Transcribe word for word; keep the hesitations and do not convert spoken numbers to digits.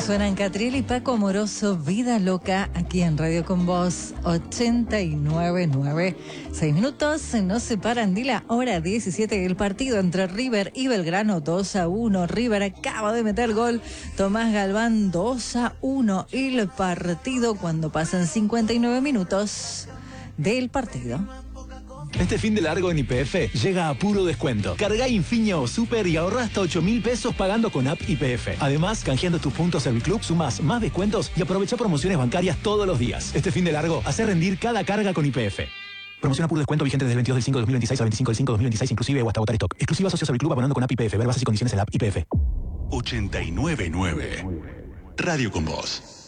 suenan Catriel y Paco Amoroso, Vida Loca, aquí en Radio Con Voz ochenta y nueve punto nueve. Seis minutos nos separan de la hora diecisiete. El partido entre River y Belgrano, dos a uno. River acaba de meter gol. Tomás Galván, dos a uno. El partido cuando pasan cincuenta y nueve minutos del partido. Este fin de largo en Y P F llega a puro descuento. Carga Infinia o Super y ahorra hasta ocho mil pesos pagando con app Y P F. Además, canjeando tus puntos Serviclub, sumás más descuentos y aprovecha promociones bancarias todos los días. Este fin de largo, hace rendir cada carga con Y P F. Promoción a puro descuento vigente desde el veintidós del cinco de dos mil veintiséis al veinticinco del cinco de dos mil veintiséis, inclusive o hasta agotar stock. Exclusiva socio Serviclub abonando con app Y P F. Ver bases y condiciones en la app Y P F. ochenta y nueve punto nueve. Radio Con Voz.